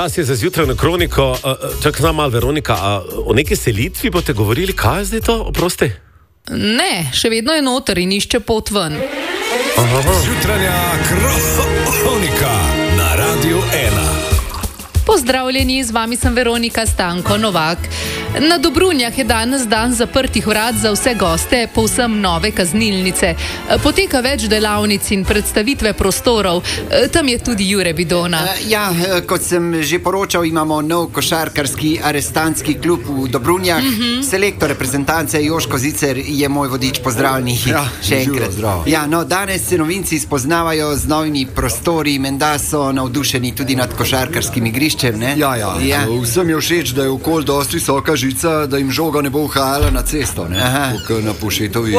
Čas je za zjutrajno kroniko. Čakaj nam malo, Veronika, o neki selitvi boste govorili, kaj je zdaj to, oprosti? Ne, še vedno je noter in išče pot ven. Zjutrajna kronika na Radiu 1. Pozdravljeni, z vami sem Veronika Stanko Novak. Na Dobrunjah je danes dan zaprtih vrat za vse goste povsem nove kaznilnice. Poteka več delavnic in predstavitve prostorov. Tam je tudi Jure Bidona. Kot sem že poročal, imamo nov košarkarski arestantski klub v Dobrunjah. Selektor reprezentance Joško Zicer je moj vodič. Pozdravljeni še enkrat. Danes se novinci spoznavajo z novimi prostori, menda so navdušeni tudi nad košarkarskim igriščem, ne? Vsem je všeč, da je okoli dosti visoka žica, da jim žoga ne bo uhajala na cesto, ne? Kot na Pušetovi.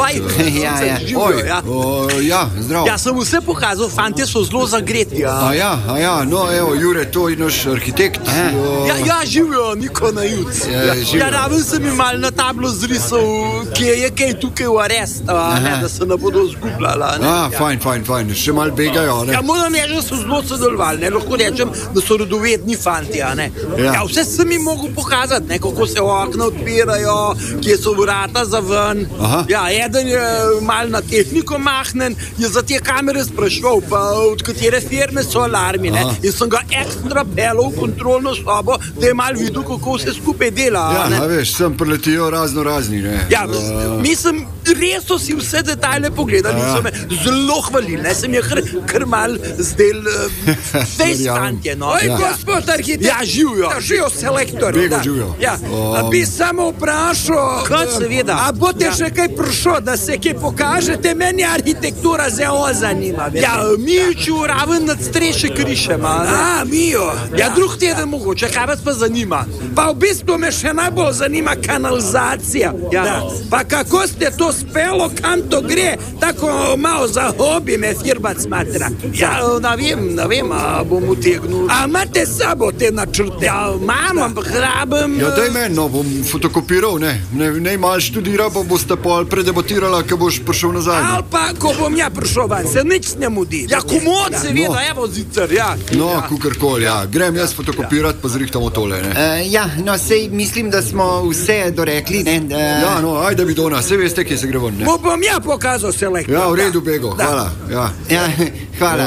Zdrav. Ja, sem vse pokazal, fantje so zelo zagreti. Jure, to je naš arhitekt. Živijo, Niko Najuc. Raven sem jim mal na tablo zrisal, kje je kaj tukaj v arest, da se ne bodo zgubljala. Fajn, še mal begajo, ne? Moram reči, da so zelo sodelovali, ne? Lahko rečem, da so rodovedni fanti, ne? Vse sem jim mogel pokazati, ne? Kako se okna odpirajo, kje so vrata za ven. Eden je mal na tehniko mahnen, je za te kamere sprašval, pa od katere firme so alarmi, ne? In sem ga ekstra pelal v kontrolno sobo, da je mal videl, kako se skupaj dela. Veš, sem preletijo razni, ne? Mislim, res so si vse detajle pogledali, so me zelo hvalili, ne? Sem je kar mal zdel fejs fantje, no? Gospod arhitekt, živijo selektor. Bi samo vprašal, a boste še kaj prišel, da se kaj pokažete? Meni arhitektura zelo zanima. Miču raven nad streše krišema. Mijo. Drug teden mogoče, kaj vas pa zanima? Pa v bistvu me še najbolj zanima kanalizacija. Pa kako ste to spelo, kam to gre? Tako malo za hobi me firmat smatra. Ne vem, a bom utegnul. A imate sabo te načrte? Imam, ampak rabim... Daj meni, bom fotokopiral, ne? Ne malo študira, pa boste pol predebatirala, ko boš prišel nazaj. Ali pa, ko bom prišel van, se nič ne mudi. Komod seveda, evo Zicer, kukorkoli, Grem jaz fotokopirat, pa zrihtamo tole, ne? Sej mislim, da smo vse dorekli, ne? Ajde Bidona, sej veste, kje se gre ven, ne? Bom pokazal selektor. V redu, Bego, hvala. Hvala.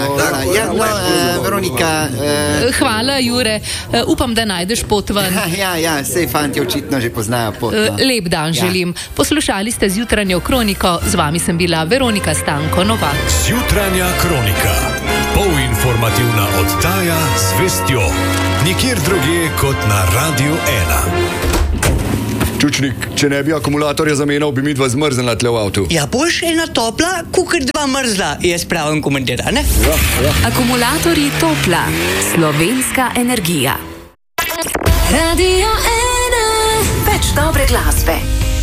Veronika. Hvala, Jure. Upam, da najdeš pot ven. Sej fanti očitno že poznajo pot. Lep dan želim. Poslušali ste zjutranjo kroniko, z vami sem bila Veronika Stanko Novak. Zjutranja kronika. Polinformativna oddaja z vestjo. Nikjer drugje kot na Radiu 1. Čučnik, če ne bi akumulatorja zamenjal, bi midva zmrznila tle v avtu. Boš ena topla, kukor dva mrzla, je spravim komentar, ne? Akumulatorji Topla. Slovenska energija. Radio 1. Več dobre glasbe.